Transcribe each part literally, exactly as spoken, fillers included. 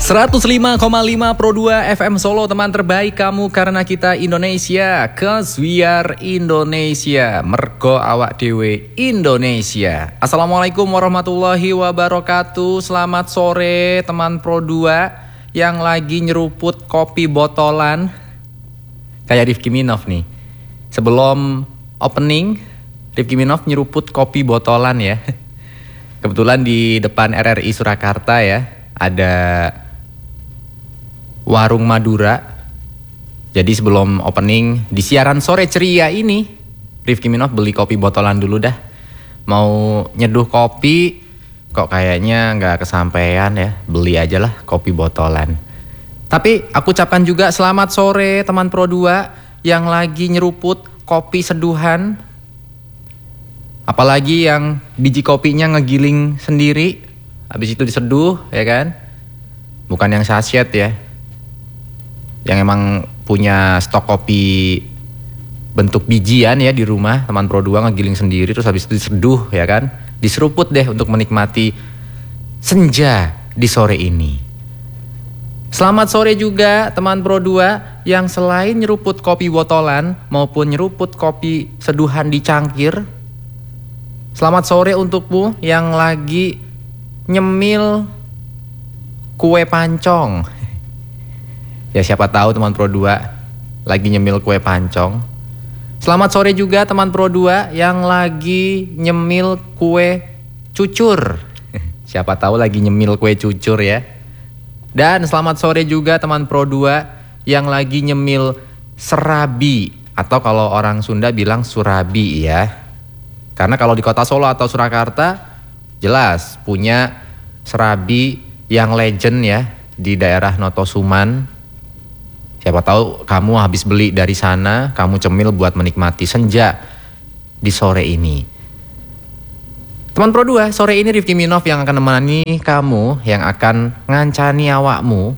seratus lima koma lima Pro dua F M Solo, teman terbaik kamu karena kita Indonesia. Cause we are Indonesia. Mergo awak dewe Indonesia. Assalamualaikum warahmatullahi wabarakatuh. Selamat sore teman Pro dua yang lagi nyeruput kopi botolan. Kayak Rifki Minov nih. Sebelum opening, Rifki Minov nyeruput kopi botolan ya. Kebetulan di depan R R I Surakarta ya, ada Warung Madura. Jadi sebelum opening di siaran sore ceria ini, Rifki Minov beli kopi botolan dulu dah. Mau nyeduh kopi kok kayaknya gak kesampaian ya, beli aja lah kopi botolan. Tapi aku ucapkan juga selamat sore teman Pro dua yang lagi nyeruput kopi seduhan. Apalagi yang biji kopinya ngegiling sendiri, habis itu diseduh ya kan. Bukan yang sachet ya, yang emang punya stok kopi bentuk bijian ya di rumah, teman Pro dua ngegiling sendiri terus habis itu diseduh ya kan. Diseruput deh untuk menikmati senja di sore ini. Selamat sore juga teman Pro dua yang selain nyeruput kopi botolan maupun nyeruput kopi seduhan di cangkir. Selamat sore untukmu yang lagi nyemil kue pancong. Ya siapa tahu teman Pro dua lagi nyemil kue pancong. Selamat sore juga teman Pro dua yang lagi nyemil kue cucur. Siapa tahu lagi nyemil kue cucur ya. Dan selamat sore juga teman Pro dua yang lagi nyemil serabi, atau kalau orang Sunda bilang surabi ya. Karena kalau di kota Solo atau Surakarta jelas punya serabi yang legend ya di daerah Notosuman. Siapa tahu kamu habis beli dari sana, kamu cemil buat menikmati senja di sore ini. Teman Pro dua, sore ini Rifki Minov yang akan menemani kamu, yang akan ngancani awakmu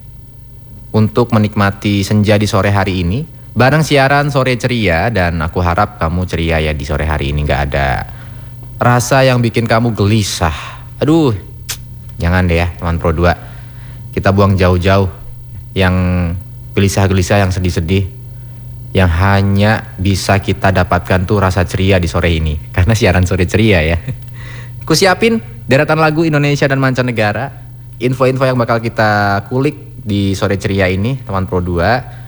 untuk menikmati senja di sore hari ini. Bareng siaran sore ceria, dan aku harap kamu ceria ya di sore hari ini. Gak ada rasa yang bikin kamu gelisah. Aduh, jangan deh ya teman Pro dua. Kita buang jauh-jauh yang gelisah-gelisah, yang sedih-sedih. Yang hanya bisa kita dapatkan tuh rasa ceria di sore ini. Karena siaran sore ceria ya. Aku siapin deretan lagu Indonesia dan mancanegara. Info-info yang bakal kita kulik di sore ceria ini teman Pro dua.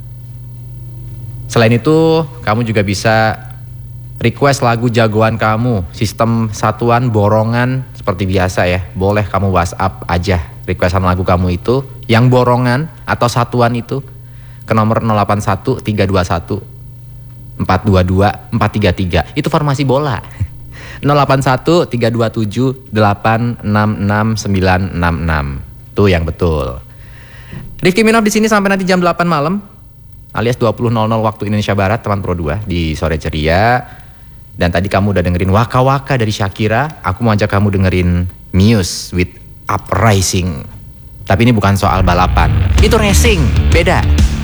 Selain itu, kamu juga bisa request lagu jagoan kamu, sistem satuan borongan seperti biasa ya. Boleh kamu WhatsApp aja requestan lagu kamu itu, yang borongan atau satuan itu ke nomor nol delapan satu tiga dua satu empat dua dua empat tiga tiga. Itu formasi bola. nol delapan satu tiga dua tujuh delapan enam enam sembilan enam enam. Tuh yang betul. Rifki Minov di sini sampai nanti jam delapan malam. Alias dua puluh nol nol waktu Indonesia Barat teman Pro dua di sore ceria. Dan tadi kamu udah dengerin Waka Waka dari Shakira. Aku mau ajak kamu dengerin Muse with Uprising. Tapi ini bukan soal balapan, itu racing, beda.